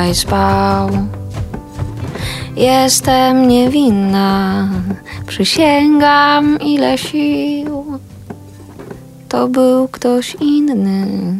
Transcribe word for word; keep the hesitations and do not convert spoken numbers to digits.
tutaj spał. Jestem niewinna, przysięgam ile sił. To był ktoś inny,